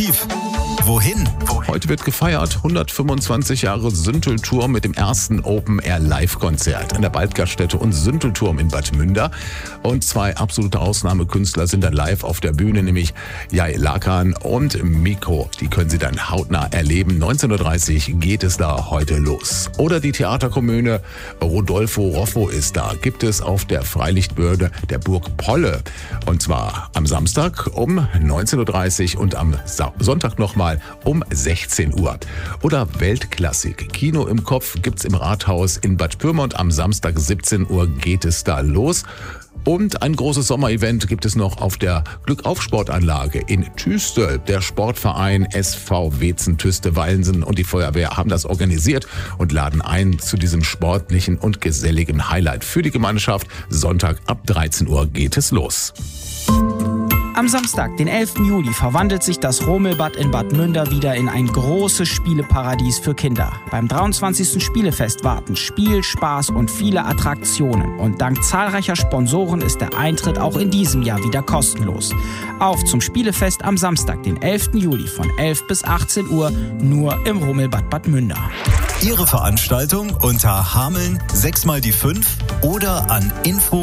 Wohin? Heute wird gefeiert 125 Jahre Süntelturm mit dem ersten Open-Air-Live-Konzert an der Baldgaststätte und Süntelturm in Bad Münder. Und zwei absolute Ausnahmekünstler sind dann live auf der Bühne, nämlich Jai Lakan und Miko. Die können Sie dann hautnah erleben. 19.30 Uhr geht es da heute los. Oder die Theaterkomödie Rodolfo Roffo ist da. Gibt es auf der Freilichtbühne der Burg Polle. Und zwar am Samstag um 19.30 Uhr und am Sonntag nochmal um 16 Uhr. Oder Weltklassik. Kino im Kopf gibt's im Rathaus in Bad Pyrmont. Am Samstag 17 Uhr geht es da los. Und ein großes Sommerevent gibt es noch auf der Glückauf-Sportanlage in Tüste. Der Sportverein SV Wezen-Tüste-Wallensen und die Feuerwehr haben das organisiert und laden ein zu diesem sportlichen und geselligen Highlight für die Gemeinschaft. Sonntag ab 13 Uhr geht es los. Am Samstag, den 11. Juli, verwandelt sich das Romelbad in Bad Münder wieder in ein großes Spieleparadies für Kinder. Beim 23. Spielefest warten Spiel, Spaß und viele Attraktionen. Und dank zahlreicher Sponsoren ist der Eintritt auch in diesem Jahr wieder kostenlos. Auf zum Spielefest am Samstag, den 11. Juli von 11 bis 18 Uhr, nur im Romelbad Bad Münder. Ihre Veranstaltung unter Hameln 6x5 oder an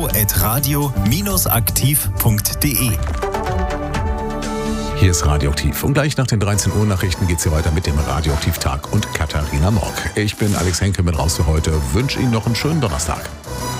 info@radio-aktiv.de. Hier ist Radioaktiv. Und gleich nach den 13 Uhr Nachrichten geht's hier weiter mit dem Radioaktiv-Tag und Katharina Morg. Ich bin Alex Henke mit raus für heute. Wünsche Ihnen noch einen schönen Donnerstag.